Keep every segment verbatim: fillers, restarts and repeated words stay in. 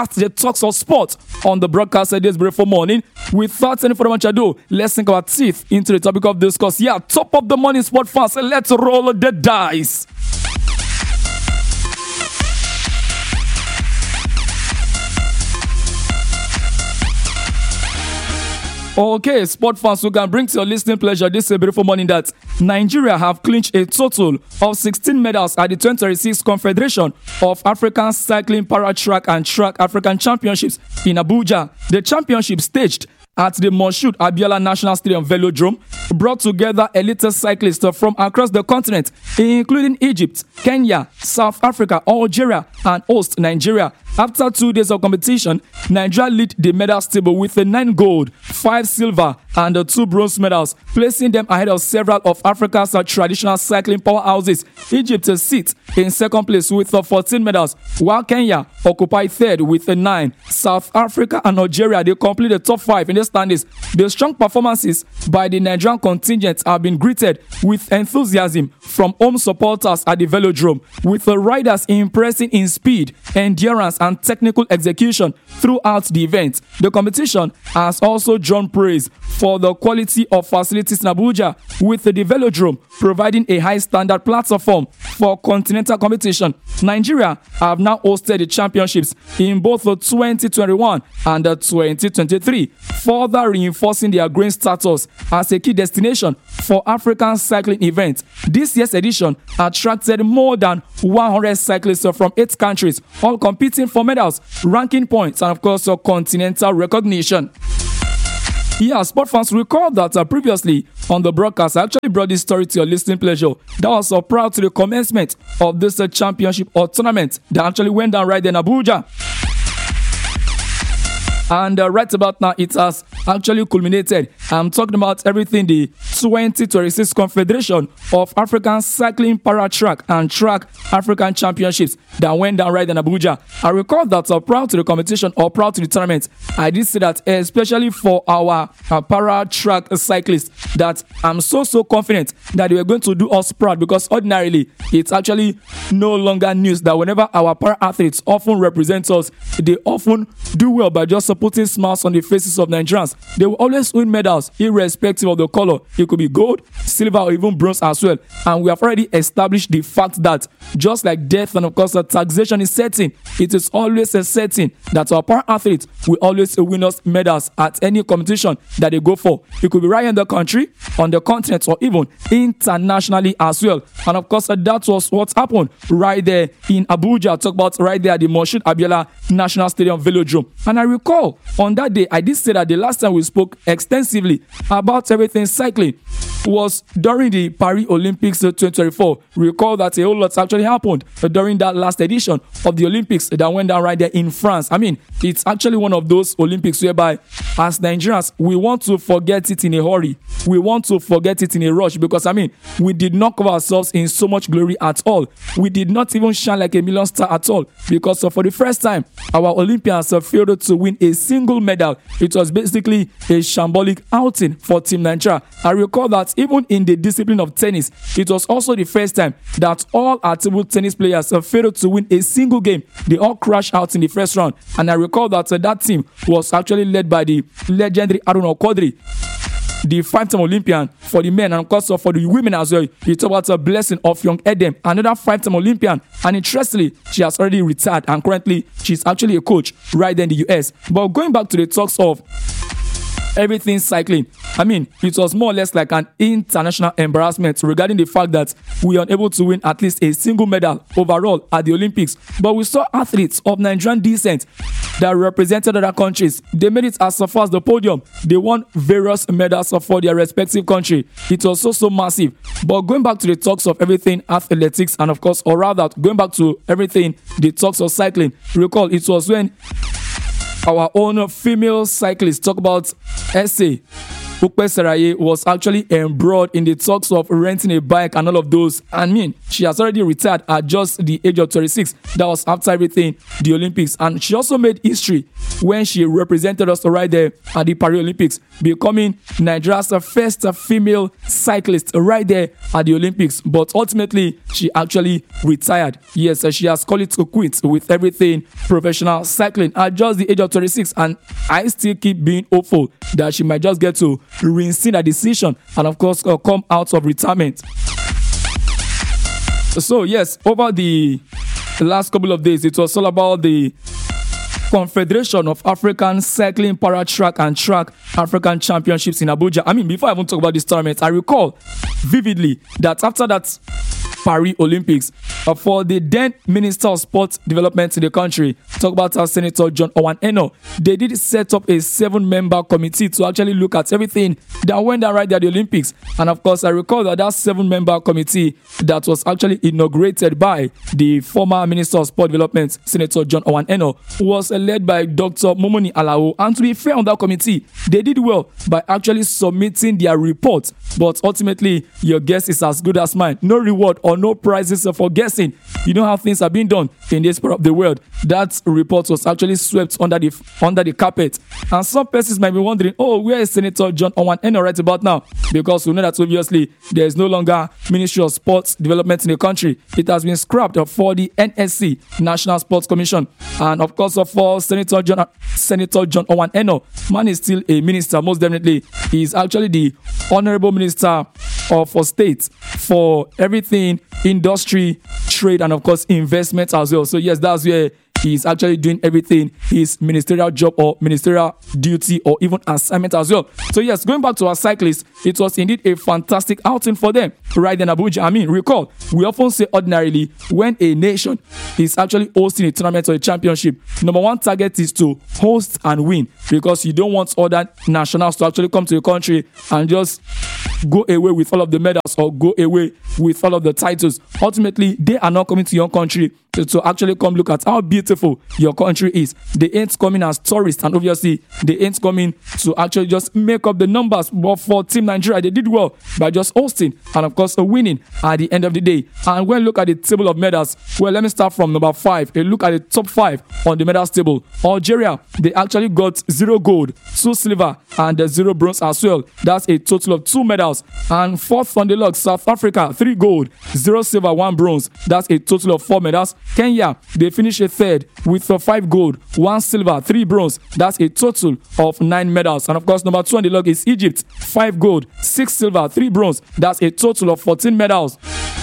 the talks of sport on the broadcast this beautiful morning. Without any further much ado, let's sink our teeth into the topic of discourse. Yeah, top of the morning, sport fans. Let's roll the dice. Okay, sport fans, who can bring to your listening pleasure this beautiful morning that Nigeria have clinched a total of sixteen medals at the twenty twenty-six Confederation of African Cycling Para Track and Track African Championships in Abuja. The championship staged at the Moshood Abiola National Stadium Velodrome brought together elite cyclists from across the continent, including Egypt, Kenya, South Africa, Algeria, and host Nigeria. After two days of competition, Nigeria lead the medals table with a nine gold, five silver, and two bronze medals, placing them ahead of several of Africa's traditional cycling powerhouses. Egypt sits in second place with fourteen medals, while Kenya occupy third with nine. South Africa and Algeria, they complete the top five in the standings. The strong performances by the Nigerian contingent have been greeted with enthusiasm from home supporters at the Velodrome, with the riders impressing in speed, endurance, and technical execution throughout the event. The competition has also drawn praise for the quality of facilities in Abuja, with the Velodrome providing a high standard platform for continental competition. Nigeria have now hosted the championships in both the twenty twenty-one and the twenty twenty-three, further reinforcing their green status as a key destination for African cycling events. This year's edition attracted more than one hundred cyclists from eight countries, all competing for medals, ranking points, and of course, uh, continental recognition. Yeah, sport fans, recall that uh, previously on the broadcast, I actually brought this story to your listening pleasure. That was uh, prior to the commencement of this uh, championship or tournament that actually went down right in Abuja. And uh, right about now, it has actually culminated. I'm talking about everything the twenty twenty-six Confederation of African Cycling Para Track and Track African Championships that went down right in Abuja. I recall that uh, prior to the competition or prior to the tournament, I did say that especially for our uh, para track cyclists, that I'm so, so confident that they were going to do us proud, because ordinarily, it's actually no longer news that whenever our para athletes often represent us, they often do well by just putting smiles on the faces of Nigerians. They will always win medals irrespective of the color. It could be gold, silver, or even bronze as well. And we have already established the fact that just like death and of course the taxation is certain, it is always a certain that our para athletes will always win us medals at any competition that they go for. It could be right in the country, on the continent, or even internationally as well. And of course that was what happened right there in Abuja. Talk about right there at the Moshood Abiola National Stadium Velodrome. And I recall on that day, I did say that the last time we spoke extensively about everything cycling was during the Paris Olympics twenty twenty-four. Recall that a whole lot actually happened during that last edition of the Olympics that went down right there in France. I mean, it's actually one of those Olympics whereby, as Nigerians, we want to forget it in a hurry. We want to forget it in a rush, because, I mean, we did not cover ourselves in so much glory at all. We did not even shine like a million star at all, because uh, for the first time, our Olympians uh, failed to win a single medal. It was basically a shambolic outing for Team Nigeria. I recall that even in the discipline of tennis, it was also the first time that all our table tennis players uh, failed to win a single game. They all crashed out in the first round. And I recall that uh, that team was actually led by the legendary Aruna Quadri, the five-time Olympian for the men, and of course for the women as well. You talk about a blessing of young Edem, another five-time Olympian, and interestingly, she has already retired and currently she's actually a coach right there in the U S. But going back to the talks of everything cycling, I mean, it was more or less like an international embarrassment regarding the fact that we are unable to win at least a single medal overall at the Olympics. But we saw athletes of Nigerian descent that represented other countries. They made it as far as the podium. They won various medals for their respective country. It was so, so massive. But going back to the talks of everything athletics, and of course, or rather, going back to everything, the talks of cycling, recall it was when our own female cyclists talk about S A Ukpe Seraye was actually embroiled in the talks of renting a bike and all of those. I mean, she has already retired at just the age of twenty-six. That was after everything, the Olympics. And she also made history when she represented us right there at the Paris Olympics, becoming Nigeria's first female cyclist right there at the Olympics. But ultimately, she actually retired. Yes, she has called it to quit with everything professional cycling at just the age of twenty-six. And I still keep being hopeful that she might just get to reinstate a decision and, of course, uh, come out of retirement. So, yes, over the last couple of days, it was all about the Confederation of African Cycling Para Track and Track African Championships in Abuja. I mean, before I even talk about this tournament, I recall vividly that after that Paris Olympics, uh, for the then Minister of Sports Development in the country, talk about our Senator John Owan Eno, they did set up a seven-member committee to actually look at everything that went down right there at the Olympics. And of course, I recall that that seven-member committee that was actually inaugurated by the former Minister of Sport Development, Senator John Owan Eno, was uh, led by Doctor Momoni Alao. And to be fair on that committee, they did well by actually submitting their report. But ultimately, your guess is as good as mine. No reward or no prizes for guessing. You know how things are being done in this part of the world. That report was actually swept under the under the carpet. And some persons might be wondering, oh, where is Senator John Owan Eno right about now? Because we know that obviously there is no longer Ministry of Sports Development in the country. It has been scrapped for the N S C, National Sports Commission. And of course, for Senator John Senator John Owan Eno, man is still a minister, most definitely. He is actually the Honorable Minister of for State for everything, industry, trade, and of course investment as well. So yes, that's where he's actually doing everything, his ministerial job or ministerial duty or even assignment as well. So yes, going back to our cyclists, it was indeed a fantastic outing for them right in Abuja. I mean, recall, we often say ordinarily when a nation is actually hosting a tournament or a championship, number one target is to host and win, because you don't want other nationals to actually come to your country and just go away with all of the medals or go away with all of the titles. Ultimately, they are not coming to your country to, to actually come look at how beautiful your country is. They ain't coming as tourists, and obviously they ain't coming to actually just make up the numbers. But for Team Nigeria, they did well by just hosting and of course winning at the end of the day. And when you look at the table of medals, well, let me start from number five. A look at the top five on the medals table. Algeria, they actually got zero gold, two silver, and uh, zero bronze as well. That's a total of two medals. And fourth on the log, South Africa, three gold, zero silver, one bronze. That's a total of four medals. Kenya, they finished a third with uh, five gold, one silver, three bronze. That's a total of nine medals. And of course, number two on the log is Egypt, five gold, six silver, three bronze. That's a total of fourteen medals.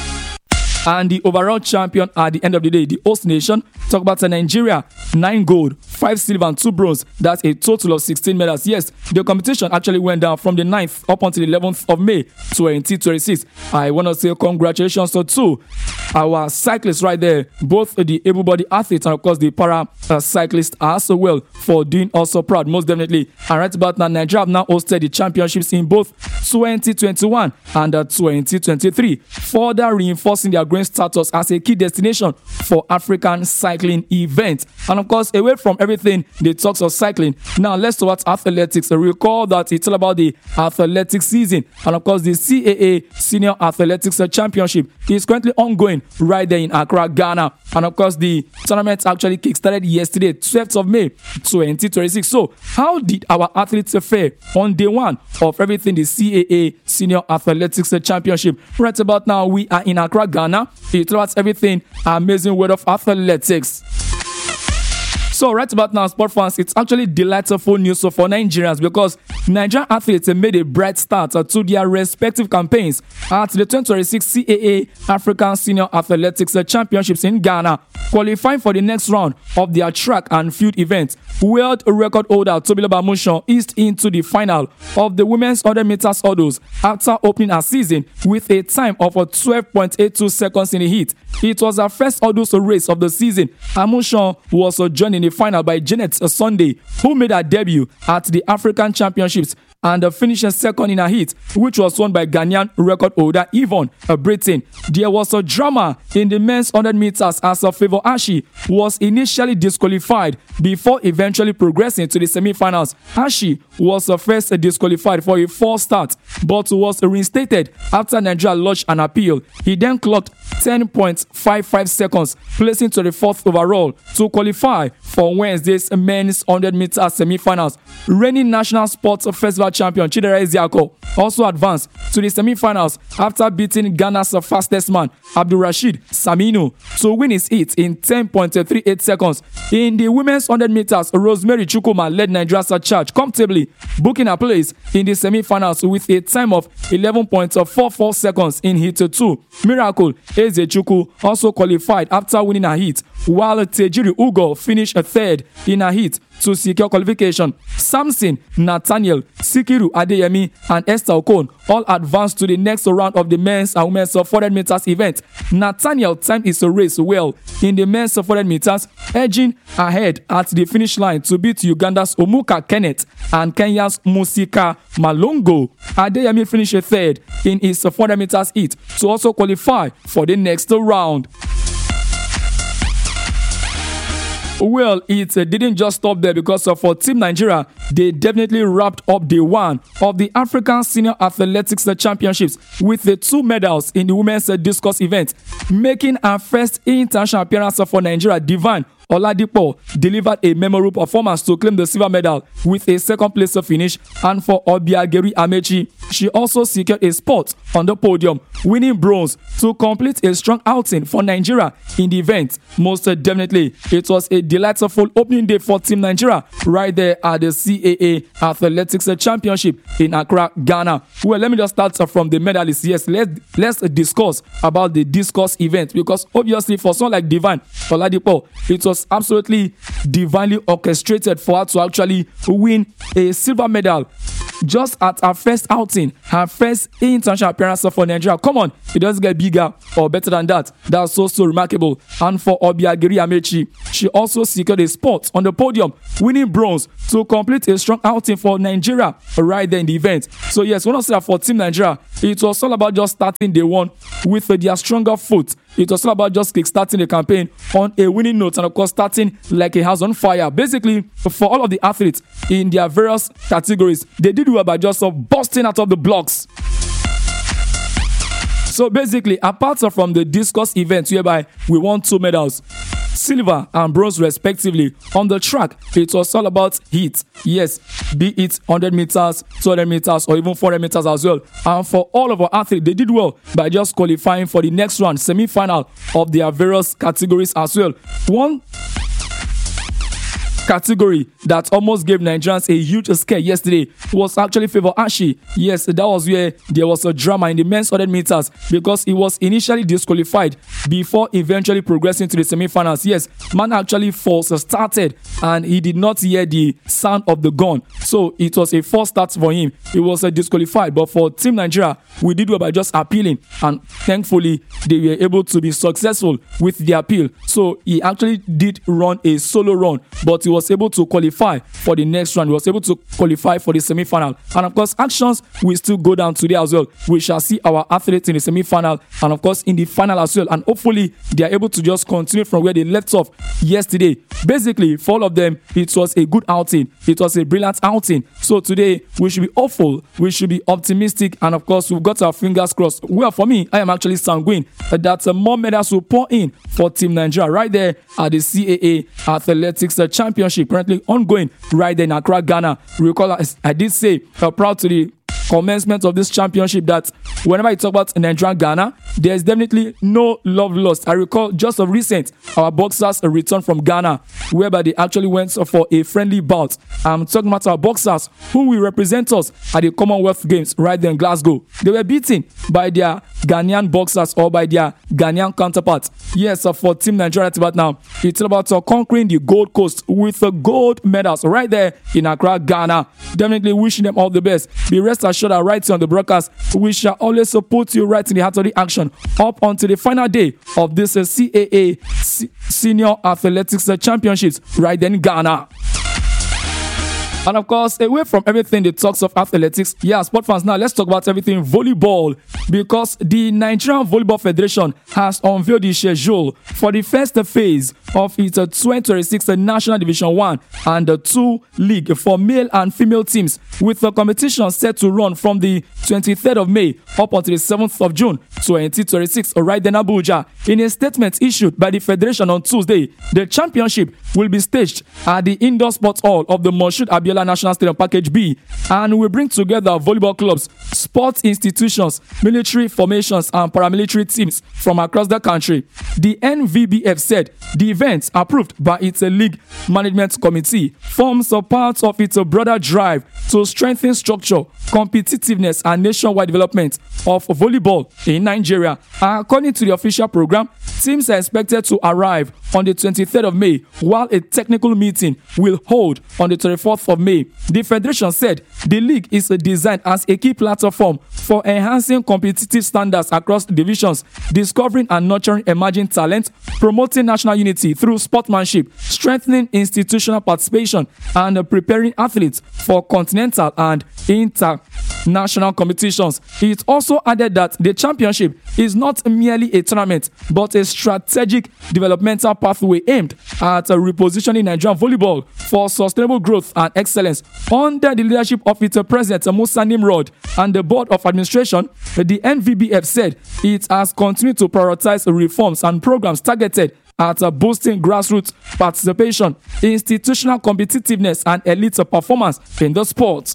And the overall champion at the end of the day, the host nation, talk about Nigeria, nine gold, five silver, and two bronze. That's a total of sixteen medals. Yes, the competition actually went down from the ninth up until the eleventh of May twenty twenty-six. I want to say congratulations to two, our cyclists right there, both the able-bodied athletes and of course the para uh, cyclists as well, for doing also proud, most definitely. And right about now, Nigeria have now hosted the championships in both twenty twenty-one and uh, twenty twenty-three, further reinforcing their growing status as a key destination for African cycling events. And of course, away from everything, the talks of cycling, now let's talk about athletics. Recall that it's all about the athletics season, and of course the C A A Senior Athletics Championship is currently ongoing right there in Accra, Ghana. And of course, the tournament actually kickstarted yesterday, twelfth of May twenty twenty-six. So how did our athletes fare on day one of everything, the C A A Senior Athletics Championship? Right about now, we are in Accra, Ghana. It's about everything, amazing world of athletics. So right about now, sport fans, it's actually delightful news for Nigerians, because Nigerian athletes made a bright start to their respective campaigns at the twenty twenty-six C A A African Senior Athletics Championships in Ghana, qualifying for the next round of their track and field event. World record holder Tobiloba Amusan eased into the final of the women's one hundred meters hurdles after opening her season with a time of twelve point eight two seconds in the heat. It was her first hurdles race of the season. Amusan was joined in the final by Janet Sunday, who made her debut at the African Championships and uh, finishing second in a heat, which was won by Ghanaian record holder Yvonne uh, Britain. There was a drama in the men's one hundred meters as uh, Favour Ashi was initially disqualified before eventually progressing to the semi-finals. Ashi was uh, first uh, disqualified for a false start, but was reinstated after Nigeria lodged an appeal. He then clocked ten point five five seconds, placing to the fourth overall to qualify for Wednesday's men's one hundred meters semi-finals. Reigning National Sports Festival champion Chidera Ezeako also advanced to the semi-finals after beating Ghana's fastest man Abdul Rashid Saminu to win his heat in ten point three eight seconds. In the women's one hundred meters, Rosemary Chukwuma led Nigeria's charge comfortably, booking a place in the semi-finals with a time of eleven point four four seconds in heat two. Miracle Ezechukwu also qualified after winning a heat, while Tejiri Ugo finished a third in a heat to secure qualification. Samson, Nathaniel, Sikiru Adeyemi, and Esther Okon all advanced to the next round of the men's and women's four hundred meters event. Nathaniel timed his race well in the men's four hundred meters, edging ahead at the finish line to beat Uganda's Omuka Kenneth and Kenya's Musika Malongo. Adeyemi finished third in his four hundred meters heat to also qualify for the next round. Well, it uh, didn't just stop there, because uh, for Team Nigeria, they definitely wrapped up day one of the African Senior Athletics Championships with the two medals in the women's uh, discus event, making her first international appearance for Nigeria. Divine Oladipo delivered a memorable performance to claim the silver medal with a second place finish, and for Obiageri Amechi, she also secured a spot on the podium, winning bronze to complete a strong outing for Nigeria in the event. Most definitely, it was a delightful opening day for Team Nigeria right there at the C A A Athletics Championship in Accra, Ghana. Well, let me just start from the medalists. Yes, let's let's discuss about the discus event, because obviously for someone like Divine Oladipo, it was absolutely divinely orchestrated for her to actually win a silver medal just at her first outing, her first international appearance for Nigeria. Come on, it doesn't get bigger or better than that. That's so, so remarkable. And for Obiageri Amechi, she also secured a spot on the podium, winning bronze to complete a strong outing for Nigeria right there in the event. So yes, when I say that for Team Nigeria, it was all about just starting day one with their stronger foot. It was all about just kick-starting the campaign on a winning note, and of course starting like a house on fire. Basically, for all of the athletes in their various categories, they did well by just uh, busting out of the blocks. So basically, apart from the discus event whereby we won two medals, silver and bronze respectively, on the track it was all about heat. Yes, be it one hundred meters, two hundred meters, or even four hundred meters as well. And for all of our athletes, they did well by just qualifying for the next round, semi-final of their various categories as well. One category that almost gave Nigerians a huge scare yesterday was actually Favour Ashi. Yes, that was where there was a drama in the men's one hundred meters, because he was initially disqualified before eventually progressing to the semi-finals. Yes, man actually false started and he did not hear the sound of the gun, so it was a false start for him. He was uh, disqualified. But for Team Nigeria, we did well by just appealing, and thankfully they were able to be successful with the appeal. So he actually did run a solo run, but he was was able to qualify for the next round. He was able to qualify for the semi-final. And of course, actions will still go down today as well. We shall see our athletes in the semi-final and of course in the final as well. And hopefully they are able to just continue from where they left off yesterday. Basically, for all of them, it was a good outing. It was a brilliant outing. So today, we should be hopeful. We should be optimistic. And of course, we've got our fingers crossed. Well, for me, I am actually sanguine that uh, more medals will pour in for Team Nigeria right there at the C A A Athletics uh, Championship, currently ongoing right there in Accra, Ghana. Recall, I, I did say, uh, proud to the commencement of this championship that whenever you talk about Nigeria and Ghana, there's definitely no love lost. I recall just of recent, our boxers returned from Ghana, whereby they actually went for a friendly bout. I'm talking about our boxers who will represent us at the Commonwealth Games right there in Glasgow. They were beaten by their Ghanaian boxers or by their Ghanaian counterparts. Yes, uh, for Team Nigeria right now, it's about uh, conquering the Gold Coast with the uh, gold medals right there in Accra, Ghana. Definitely wishing them all the best. Be rest assured that right here on the broadcast, we shall always support you right in the heart of the action up until the final day of this uh, C A A C- Senior Athletics uh, Championships right there in Ghana. And of course, away from everything the talks of athletics, yeah, sport fans, now let's talk about everything volleyball, because the Nigerian Volleyball Federation has unveiled the schedule for the first phase of its twenty twenty-six National Division one and the two league for male and female teams, with the competition set to run from the twenty-third of May up until the seventh of June twenty twenty-six, right in Abuja. In a statement issued by the Federation on Tuesday, the championship will be staged at the indoor sports hall of the Moshood Abiola National Stadium Package B and will bring together volleyball clubs, sports institutions, military formations and paramilitary teams from across the country. The N V B F said the event, approved by its league management committee, forms a part of its broader drive to strengthen structure, competitiveness and nationwide development of volleyball in Nigeria. According to the official program, teams are expected to arrive on the twenty-third of May, while a technical meeting will hold on the twenty-fourth of May. The federation said the league is designed as a key platform for enhancing competitive standards across divisions, discovering and nurturing emerging talent, promoting national unity through sportsmanship, strengthening institutional participation, and preparing athletes for continental and international competitions. It also added that the championship is not merely a tournament, but a strategic developmental pathway aimed at repositioning Nigerian volleyball for sustainable growth and excellence. Under the leadership of its president, Musa Nimrod, and the board of administration, the N V B F said it has continued to prioritize reforms and programs targeted at uh, boosting grassroots participation, institutional competitiveness, and elite performance in the sport.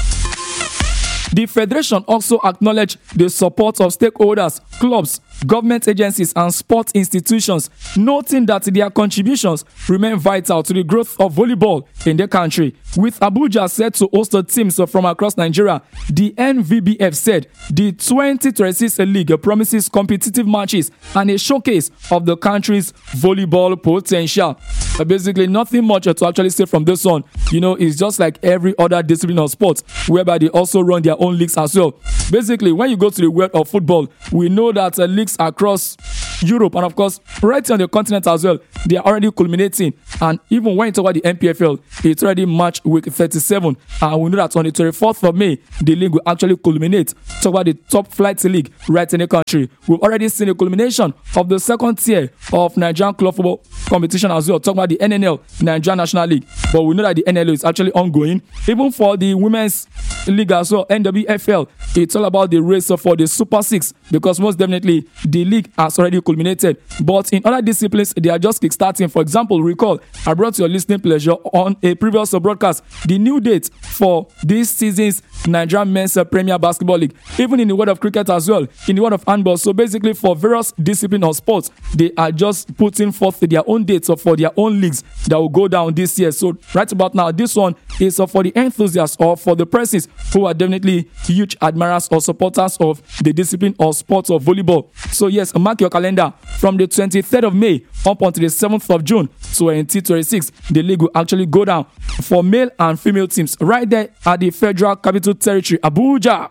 The federation also acknowledged the support of stakeholders, clubs, government agencies, and sports institutions, noting that their contributions remain vital to the growth of volleyball in the country. With Abuja set to host teams from across Nigeria, the N V B F said the twenty twenty-six league promises competitive matches and a showcase of the country's volleyball potential. But basically, nothing much to actually say from this one. You know, it's just like every other discipline of sports, whereby they also run their own leagues as well. Basically, when you go to the world of football, we know that uh, leagues across Europe and of course right on the continent as well, they are already culminating. And even when you talk about the N P F L, it's already March week thirty-seven, and we know that on the twenty-fourth of May the league will actually culminate. Talk about the top flight league right in the country. We've already seen the culmination of the second tier of Nigerian club football competition as well. Talk about the N N L, Nigerian National League, but we know that the N N L is actually ongoing. Even for the women's league as well, N W F L, it's all about the race for the Super Six, because most definitely the league has already culminated. But in other disciplines, they are just kickstarting. For example, recall I brought your listening pleasure on a previous broadcast the new date for this season's Nigerian Men's Premier Basketball League. Even in the world of cricket as well, in the world of handball. So basically, for various disciplines of sports, they are just putting forth their own dates for their own leagues that will go down this year. So right about now, this one is for the enthusiasts or for the persons who are definitely huge admirers or supporters of the discipline or sports of volleyball. So yes, mark your calendar. From the twenty-third of May up until the seventh of June twenty twenty-six, the league will actually go down for male and female teams right there at the Federal Capital Territory, Abuja.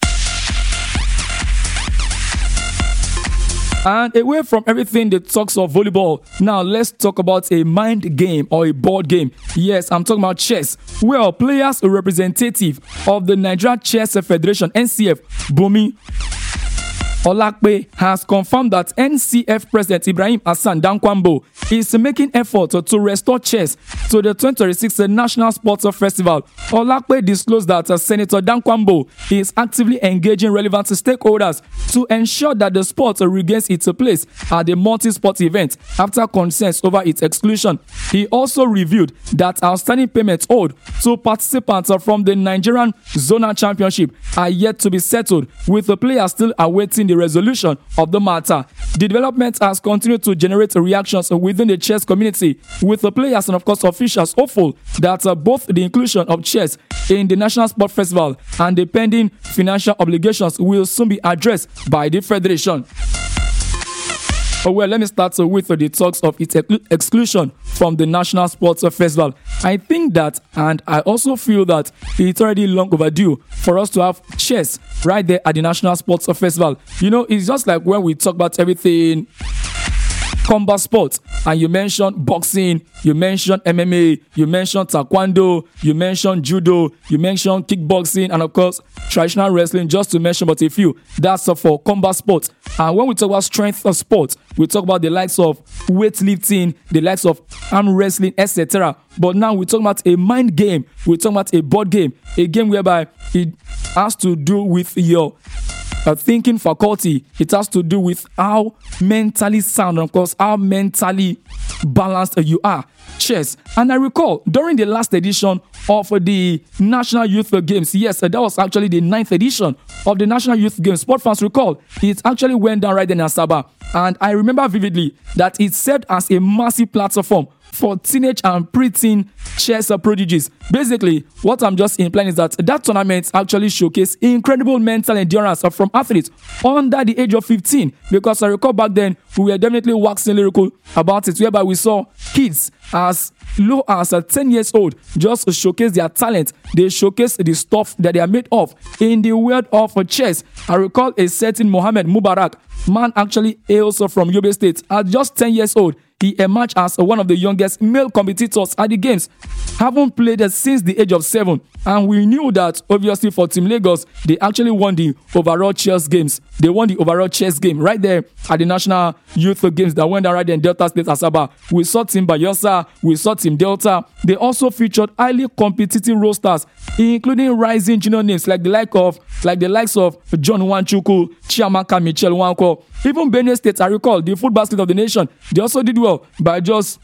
And away from everything that talks of volleyball, now let's talk about a mind game or a board game. Yes, I'm talking about chess. Well, players representative of the Nigeria Chess Federation, N C F, Bumi Olakpe, has confirmed that N C F President Ibrahim Hassan Dankwambo is making effort to restore chess to the twenty twenty-six National Sports Festival. Olakpe disclosed that Senator Dankwambo is actively engaging relevant stakeholders to ensure that the sport regains its place at the multi-sport event after concerns over its exclusion. He also revealed that outstanding payments owed to participants from the Nigerian Zonal Championship are yet to be settled, with the players still awaiting the resolution of the matter. The development has continued to generate reactions within the chess community, with the players and of course officials hopeful that uh, both the inclusion of chess in the National Sport Festival and the pending financial obligations will soon be addressed by the Federation. Oh, well, let me start uh, with uh, the talks of its ex- exclusion from the National Sports Festival. I think that, and I also feel that it's already long overdue for us to have chess right there at the National Sports Festival. You know, it's just like when we talk about everything combat sports, and you mentioned boxing, you mentioned M M A, you mentioned taekwondo, you mentioned judo, you mentioned kickboxing, and of course traditional wrestling, just to mention but a few. That's uh, for combat sports. And when we talk about strength of sports, we talk about the likes of weightlifting, the likes of arm wrestling, et cetera. But now we're talking about a mind game. We're talking about a board game, a game whereby it has to do with your uh, thinking faculty. It has to do with how mentally sound, and of course, how mentally balanced you are. Chess. And I recall during the last edition of the National Youth Games, yes, that was actually the ninth edition of the National Youth Games. Sport fans recall, it actually went down right in Asaba. And I remember vividly that it served as a massive platform for teenage and preteen chess prodigies. Basically, what I'm just implying is that that tournament actually showcased incredible mental endurance from athletes under the age of fifteen. Because I recall back then, we were definitely waxing lyrical about it, whereby we saw kids as low as uh, ten years old just showcase their talent. They showcase the stuff that they are made of in the world of uh, chess. I recall a certain Mohammed Mubarak, man actually hails from Yobe State. At just ten years old, he emerged as one of the youngest male competitors at the games, having played since the age of seven. And we knew that, obviously, for Team Lagos, they actually won the overall chess games. They won the overall chess game right there at the National Youth Games that went down right there in Delta State, Asaba. We saw Team Bayelsa, we saw Team Delta. They also featured highly competitive rosters, including rising junior names like the like of like the likes of John Wanchuku, Chiamaka Michelle Wanko. Even Benue State, I recall, the football basket of the nation, they also did well by just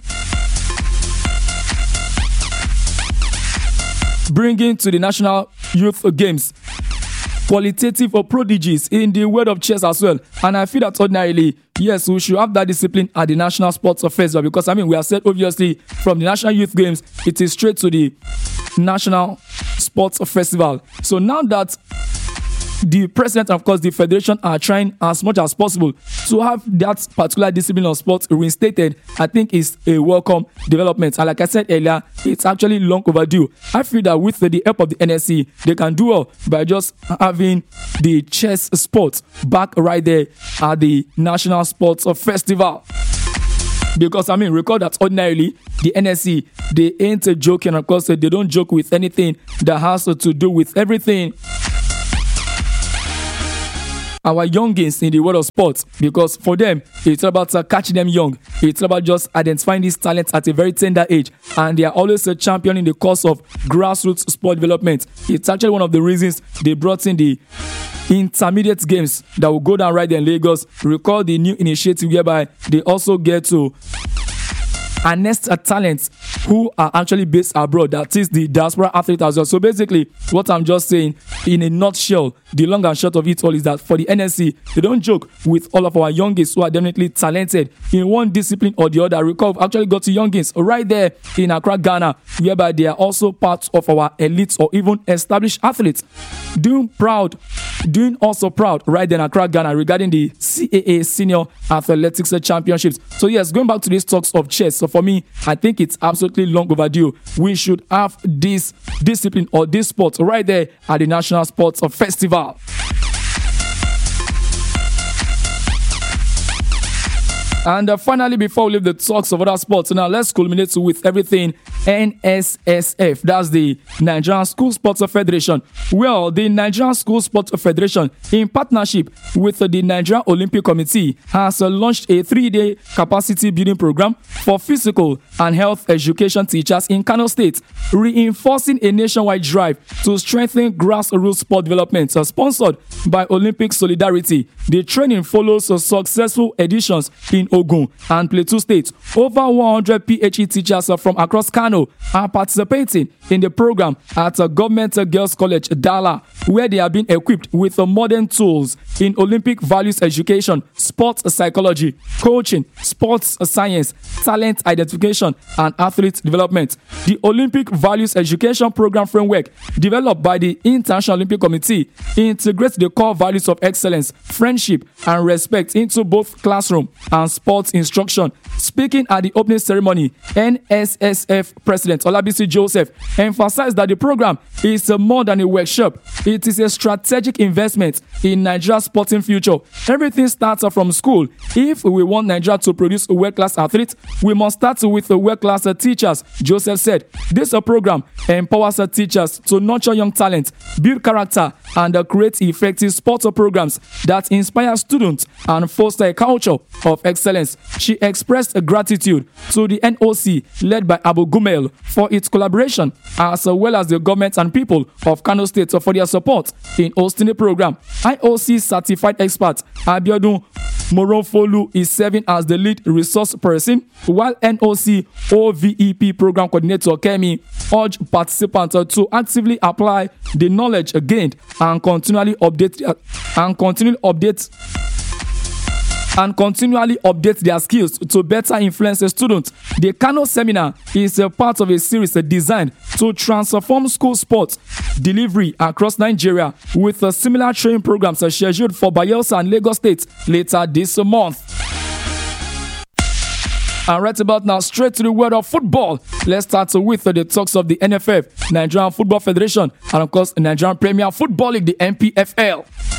bringing to the National Youth Games qualitative or prodigies in the world of chess as well. And I feel that ordinarily, yes, we should have that discipline at the National Sports Festival, because I mean, we have said obviously from the National Youth Games, it is straight to the National Sports Festival. So now that the president and of course the federation are trying as much as possible to have that particular discipline of sports reinstated, I think is a welcome development. And like I said earlier, it's actually long overdue. I feel that with the help of the N S C, they can do well by just having the chess sport back right there at the National Sports Festival. Because I mean, recall that ordinarily the N S C, they ain't joking. Of course, they don't joke with anything that has to do with everything our youngins in the world of sports, because for them it's about uh, catching them young. It's about just identifying these talents at a very tender age, and they are always a champion in the course of grassroots sport development. It's actually one of the reasons they brought in the intermediate games that will go down right there in Lagos. Recall the new initiative whereby they also get to harness talents who are actually based abroad, that is the diaspora athlete as well. So basically, what I'm just saying in a nutshell, the long and short of it all is that for the N S C, they don't joke with all of our youngins who are definitely talented in one discipline or the other. Recall, we've actually got to youngins right there in Accra, Ghana, whereby they are also part of our elites or even established athletes. Doing proud, doing also proud right there in Accra, Ghana regarding the C A A Senior Athletics Championships. So yes, going back to these talks of chess, so for me, I think it's absolutely long overdue. We should have this discipline or this sport right there at the National Sports Festival. And uh, finally, before we leave the talks of other sports, now let's culminate with everything N S S F. That's the Nigerian School Sports Federation. Well, the Nigerian School Sports Federation, in partnership with the Nigerian Olympic Committee, has uh, launched a three-day capacity building program for physical and health education teachers in Kano State, reinforcing a nationwide drive to strengthen grassroots sport development. Uh, sponsored by Olympic Solidarity, the training follows uh, successful editions in Ogun and Plateau State. Over one hundred P H E teachers from across Kano are participating in the program at a Government Girls College, Dala, where they are being equipped with modern tools in Olympic values education, sports psychology, coaching, sports science, talent identification, and athlete development. The Olympic Values Education Program framework, developed by the International Olympic Committee, integrates the core values of excellence, friendship, and respect into both classroom and sports instruction. Speaking at the opening ceremony, N S S F President Olabisi Joseph emphasized that the program is more than a workshop. It is a strategic investment in Nigeria's sporting future. Everything starts from school. If we want Nigeria to produce a world-class athlete, we must start with the world-class teachers, Joseph said. This program empowers teachers to nurture young talent, build character, and create effective sports programs that inspire students and foster a culture of excellence. She expressed gratitude to the N O C led by Abu Gumel for its collaboration, as well as the government and people of Kano State for their support in hosting the program. I O C certified expert Abiodun Moronfolu is serving as the lead resource person, while N O C O V E P program coordinator Kemi urged participants to actively apply the knowledge gained and continually update and continually update and continually update their skills to better influence the students. The Kano Seminar is a part of a series designed to transform school sports delivery across Nigeria, with a similar training programs scheduled for Bayelsa and Lagos State later this month. And right about now, straight to the world of football. Let's start with the talks of the N F F, Nigerian Football Federation, and of course, Nigerian Premier Football League, the N P F L.